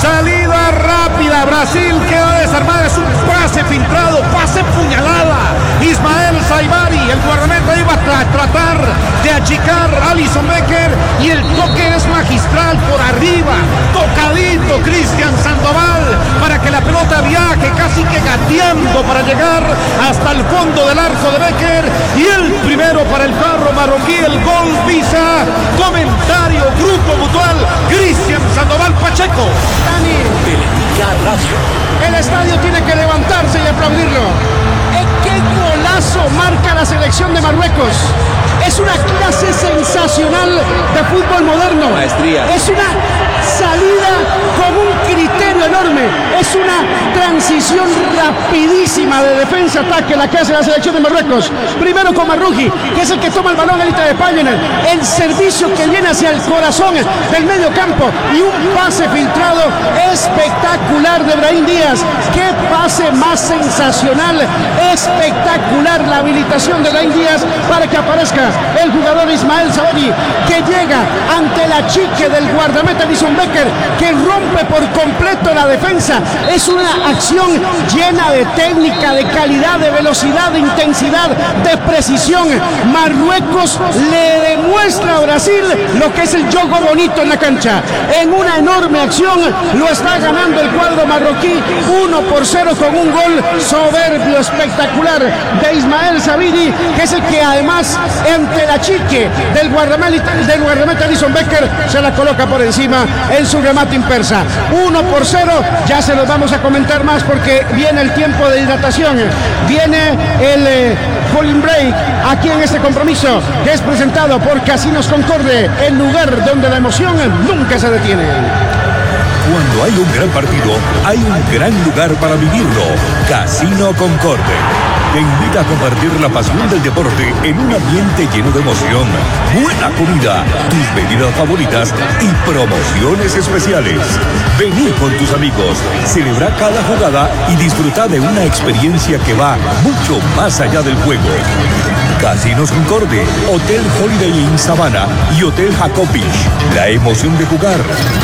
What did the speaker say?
salida rápida, Brasil queda desarmada, es un pase filtrado, pase puñalada, Ismael Saibari, el guardameta iba a tratar de achicar a Alisson Becker y el toque es magistral por arriba, tocadito Cristian Sandoval para que la pelota viaje casi que gateando para llegar hasta el fondo del arco de Becker y el primero para el carro marroquí, el gol visa, comentario, Grupo Mutual, Cristian Sandoval Pacheco. Teletica Radio. El estadio tiene que levantarse y aplaudirlo. ¡Qué golazo marca la selección de Marruecos! Es una clase sensacional de fútbol moderno. Maestría. Es una salida con un criterio enorme. Es una transición rapidísima de defensa-ataque la que hace la selección de Marruecos. Primero con Marruji, que es el que toma el balón ahorita de Payenen. El servicio que viene hacia el corazón del medio campo y un pase filtrado espectacular de Brahim Díaz. ¡Qué pase más sensacional! Espectacular la habilitación de Brahim Díaz para que aparezca el jugador Ismael Saibari, que llega ante la chique del guardameta Alisson Becker, que rompe por completo la defensa. Es una acción llena de técnica, de calidad, de velocidad, de intensidad, de precisión. Marruecos le demuestra a Brasil lo que es el juego bonito en la cancha. En una enorme acción lo está ganando el cuadro marroquí 1-0 con un gol soberbio, espectacular de Ismael Saibari, que es el que además ante la chique del guardameta Alisson Becker se la coloca por encima en su remate impersa. 1-0, ya se los vamos a comentar más porque viene el tiempo de hidratación, viene el cooling break aquí en este compromiso que es presentado por Casinos Concorde, el lugar donde la emoción nunca se detiene. Cuando hay un gran partido, hay un gran lugar para vivirlo. Casino Concorde te invita a compartir la pasión del deporte en un ambiente lleno de emoción, buena comida, tus bebidas favoritas y promociones especiales. Vení con tus amigos, celebra cada jugada y disfruta de una experiencia que va mucho más allá del juego. Casinos Concorde, Hotel Holiday Inn Sabana y Hotel Jacob Beach. La emoción de jugar